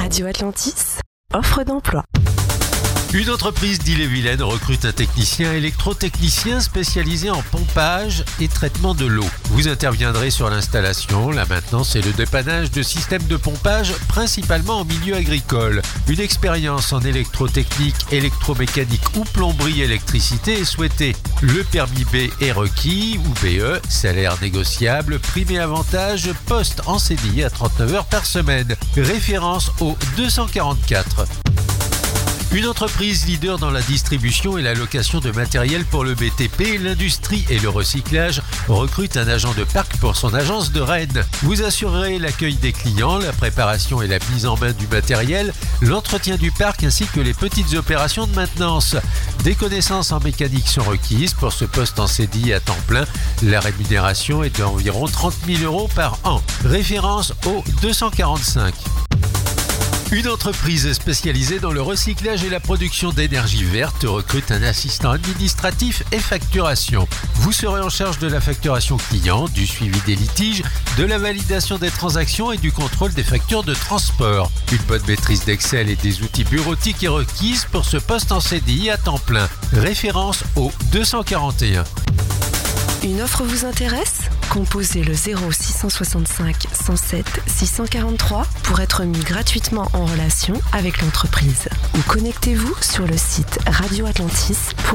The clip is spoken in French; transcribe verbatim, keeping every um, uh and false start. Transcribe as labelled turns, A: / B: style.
A: Radio Atlantis, offre d'emploi.
B: Une entreprise d'Ille-et-Vilaine recrute un technicien électrotechnicien spécialisé en pompage et traitement de l'eau. Vous interviendrez sur l'installation, la maintenance et le dépannage de systèmes de pompage, principalement en milieu agricole. Une expérience en électrotechnique, électromécanique ou plomberie électricité est souhaitée. Le permis B est requis ou B E, salaire négociable, prime et avantage, poste en C D I à trente-neuf heures par semaine. Référence au deux cent quarante-quatre. Une entreprise leader dans la distribution et la location de matériel pour le B T P, l'industrie et le recyclage recrute un agent de parc pour son agence de Rennes. Vous assurerez l'accueil des clients, la préparation et la mise en main du matériel, l'entretien du parc ainsi que les petites opérations de maintenance. Des connaissances en mécanique sont requises pour ce poste en C D I à temps plein. La rémunération est d'environ trente mille euros par an. Référence au deux cent quarante-cinq. Une entreprise spécialisée dans le recyclage et la production d'énergie verte recrute un assistant administratif et facturation. Vous serez en charge de la facturation client, du suivi des litiges, de la validation des transactions et du contrôle des factures de transport. Une bonne maîtrise d'Excel et des outils bureautiques est requise pour ce poste en C D I à temps plein. Référence au deux cent quarante et un.
A: Une offre vous intéresse ? Composez le zéro six cent soixante-cinq cent sept six cent quarante-trois pour être mis gratuitement en relation avec l'entreprise. Ou connectez-vous sur le site radio atlantis point com.